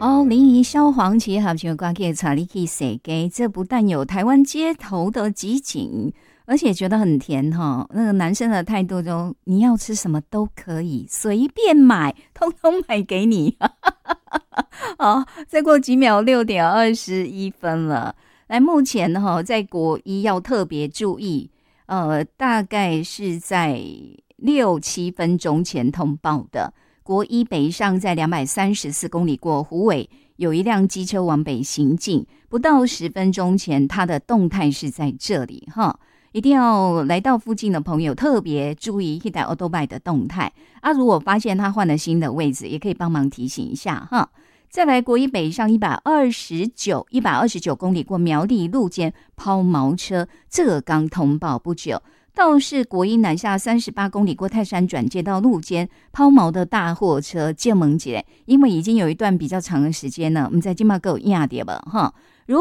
哦，临沂萧煌奇合唱歌曲《查理去世界》，这不但有台湾街头的集锦，而且觉得很甜哈。那个男生的态度中，你要吃什么都可以，随便买，通通买给你。好，再过几秒6:21了。来，目前在国一要特别注意，大概是在6-7分钟前通报的。国一北上在234公里过虎尾，有一辆机车往北行进，不到10分钟前，它的动态是在这里哈，一定要来到附近的朋友特别注意一台 Autobike 的动态啊！如果发现他换了新的位置，也可以帮忙提醒一下哈。再来，国一北上129公里过苗栗路间抛锚车，这个刚通报不久。倒是国一南下38公里过泰山转接到路间抛锚的大货车，借问一下，因为已经有一段比较长的时间了，我们在今嘛有影到吧哈。